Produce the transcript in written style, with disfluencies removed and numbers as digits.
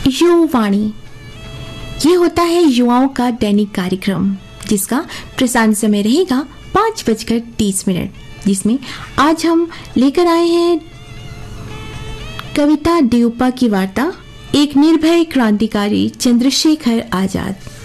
युवावाणी, ये होता है युवाओं का दैनिक कार्यक्रम जिसका प्रसारण समय रहेगा 5:30, जिसमें आज हम लेकर आए हैं कविता डेउपा की वार्ता, एक निर्भय क्रांतिकारी चंद्रशेखर आजाद।